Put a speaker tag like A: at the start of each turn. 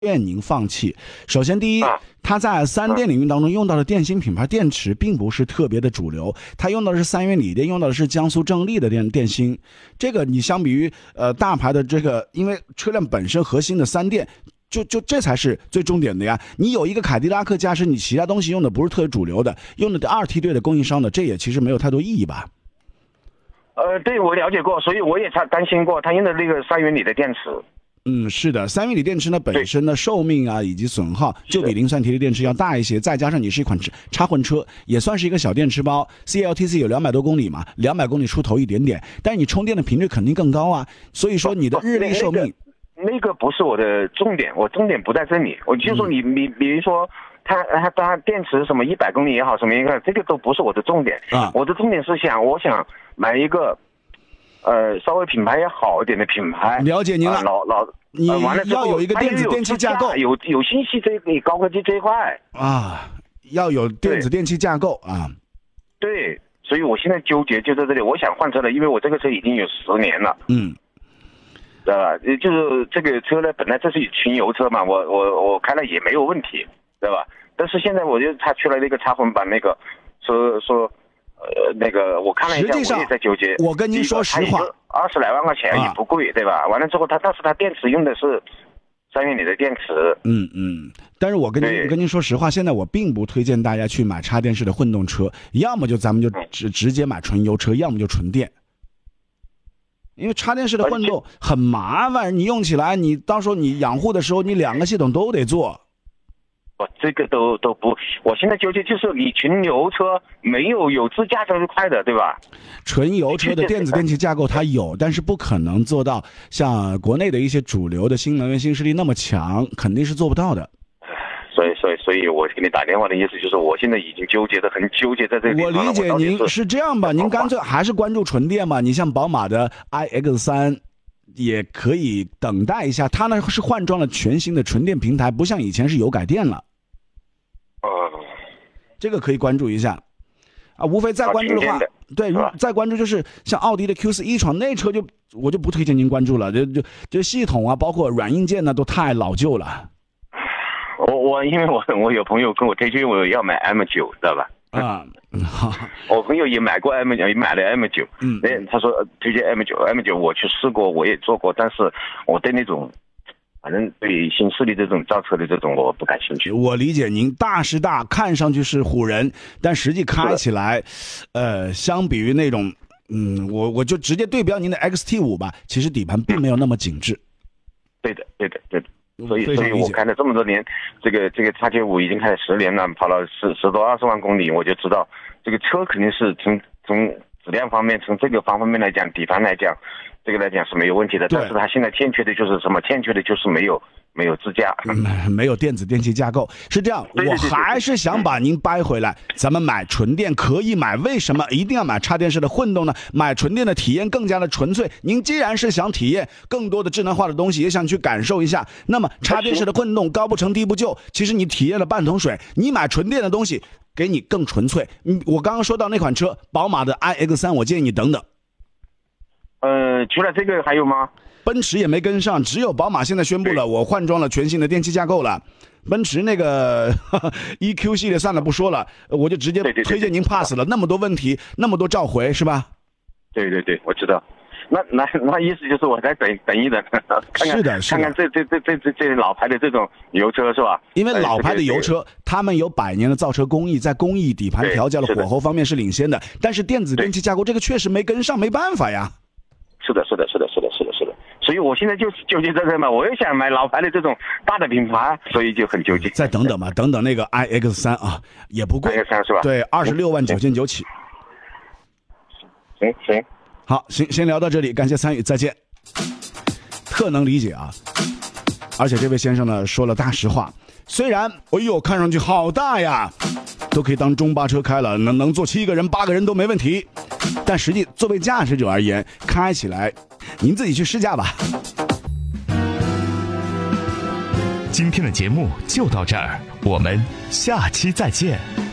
A: 劝您放弃。首先第一，它在3电领域当中用到的电芯品牌电池并不是特别的主流，它用到的是三元锂电，用到的是江苏正力的电芯。这个你相比于大牌的这个，因为车辆本身核心的3电。就这才是最重点的呀！你有一个凯迪拉克驾驶，你其他东西用的不是特别主流的，用的2T 队的供应商的，这也其实没有太多意义吧？
B: 对，我了解过，所以我也担心过他用的那个3元锂的电池。
A: 是的，3元锂电池呢本身的寿命啊以及损耗就比磷酸铁锂电池要大一些，再加上你是一款插混车，也算是一个小电池包。CLTC 有200多公里嘛，200公里出头一点点，但是你充电的频率肯定更高啊，所以说你的日历寿命。
B: 那个不是我的重点，我重点不在这里。我就说你比如说它电池什么100公里也好，什么一个，这个都不是我的重点啊。我的重点是我想买一个稍微品牌也好一点的品牌。
A: 了解您了，你
B: 完了
A: 要有一个电子电器架构，
B: 有信息高科技这一块啊，
A: 要有电子电器架构啊。
B: 对，所以我现在纠结就在这里，我想换车了，因为我这个车已经有10年了。对吧？就是这个车呢，本来这是纯油车嘛，我开了也没有问题，对吧？但是现在我就他出来那个插混版那个，说那个我看了一下，我也在纠结。
A: 我跟您说实话
B: ，20来万块钱也不贵，对吧？完了之后，但是它电池用的是3元锂的电池。
A: 但是我跟您说实话，现在我并不推荐大家去买插电式的混动车，要么就咱们就直接买纯油车，要么就纯电。因为插电式的混动很麻烦，你用起来，你到时候你养护的时候，你2个系统都得做。
B: 这个都不，我现在纠结就是你纯油车没有自驾这一块的，对吧？
A: 纯油车的电子电器架构它有，但是不可能做到像国内的一些主流的新能源新势力那么强，肯定是做不到的。
B: 所以我给你打电话的意思就是，我现在已经很纠结在这里。
A: 我理解您是这样吧，您干脆还是关注纯电嘛。你像宝马的 iX3 也可以等待一下，它呢是换装了全新的纯电平台，不像以前是油改电了。这个可以关注一下啊。无非再关注的话，对，再关注就是像奥迪的 Q4 e-tron那车我就不推荐您关注了，这系统啊，包括软硬件呢都太老旧了。
B: 因为我有朋友跟我推荐我要买 M9， 知道吧？我朋友也买过 M9， 也买了 M9。他说推荐 M9， 我去试过，我也做过，但是我对那种，反正对新势力这种造车的这种我不感兴趣。
A: 我理解您大是大，看上去是唬人，但实际开起来，相比于那种，我就直接对标您的 XT5 吧，其实底盘并没有那么紧致。
B: 对的。所以我开了这么多年，这个XT5已经开了10年了，跑了10多20万公里，我就知道这个车肯定是从质量方面，从这个方面来讲，底盘来讲，这个来讲是没有问题的。但是它现在欠缺的就是什么？欠缺的就是没有自驾，
A: 没有电子电器架构。是这样，我还是想把您掰回来。咱们买纯电可以买，为什么一定要买插电式的混动呢？买纯电的体验更加的纯粹。您既然是想体验更多的智能化的东西，也想去感受一下，那么插电式的混动高不成低不就，其实你体验了半桶水。你买纯电的东西，给你更纯粹。我刚刚说到那款车，宝马的 iX3， 我建议你等等。
B: 除了这个还有吗？
A: 奔驰也没跟上，只有宝马现在宣布了，我换装了全新的电气架构了。奔驰那个EQ 系列算了不说了，我就直接推荐您 pass 了。那么多问题，那么多召回，是吧？
B: 对，我知道。那意思就是我再等一等，看看这老牌的这种油车是吧？
A: 因为老牌的油车，他们有100年的造车工艺，在工艺、底盘调教的火候方面是领先的，但是电子电气架构这个确实没跟上，没办法呀。
B: 是的。所以我现在就纠结在这嘛，我也想买老牌的这种大的品牌，所以就很纠结。
A: 再等等吧，等等那个 iX3 啊，也不贵
B: ，iX3是吧？
A: 对，26.999万起。
B: 行。
A: 好，先聊到这里，感谢参与，再见。特能理解啊，而且这位先生呢说了大实话，虽然看上去好大呀，都可以当中巴车开了，能坐7个人8个人都没问题，但实际作为驾驶者而言，开起来您自己去试驾吧。
C: 今天的节目就到这儿，我们下期再见。